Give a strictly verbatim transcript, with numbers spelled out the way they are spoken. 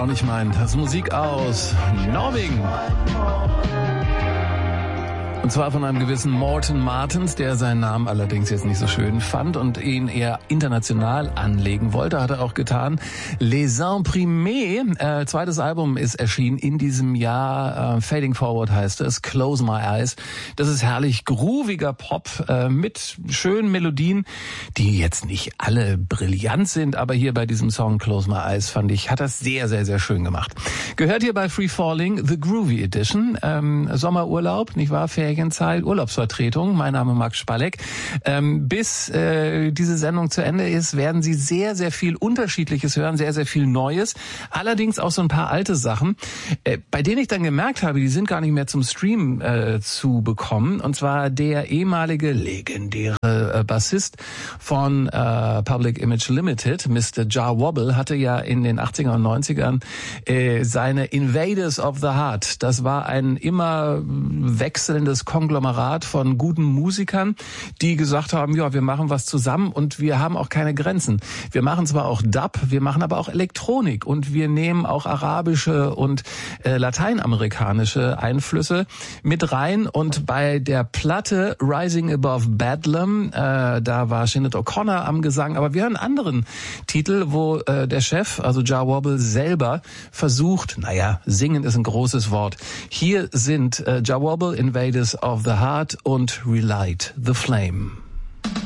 auch nicht meint. Das ist Musik aus Norwegen. Und zwar von einem gewissen Morten Martens, der seinen Namen allerdings jetzt nicht so schön fand und ihn eher international anlegen wollte, hat er auch getan. Les Imprimés, äh, zweites Album ist erschienen in diesem Jahr, äh, Fading Forward heißt es, Close My Eyes. Das ist herrlich grooviger Pop äh, mit schönen Melodien, die jetzt nicht alle brillant sind, aber hier bei diesem Song Close My Eyes fand ich, hat das sehr, sehr, sehr schön gemacht. Gehört hier bei Free Falling, The Groovy Edition, ähm, Sommerurlaub, nicht wahr, Ferien Zeit, Urlaubsvertretung. Mein Name Max Spalleck. Ähm, bis äh, diese Sendung zu Ende ist, werden Sie sehr, sehr viel Unterschiedliches hören, sehr, sehr viel Neues. Allerdings auch so ein paar alte Sachen, äh, bei denen ich dann gemerkt habe, die sind gar nicht mehr zum Stream äh, zu bekommen. Und zwar der ehemalige legendäre äh, Bassist von äh, Public Image Limited, Mister Jah Wobble, hatte ja in den achtziger und neunzigern äh, seine Invaders of the Heart. Das war ein immer wechselndes Konglomerat von guten Musikern, die gesagt haben, ja, wir machen was zusammen und wir haben auch keine Grenzen. Wir machen zwar auch Dub, wir machen aber auch Elektronik und wir nehmen auch arabische und äh, lateinamerikanische Einflüsse mit rein. Und bei der Platte Rising Above Bedlam, äh, da war Sinead O'Connor am Gesang, aber wir hören einen anderen Titel, wo äh, der Chef, also Jah Wobble selber versucht, naja, singen ist ein großes Wort. Hier sind äh, Jah Wobble, Invaders of the Heart und Relight the Flame.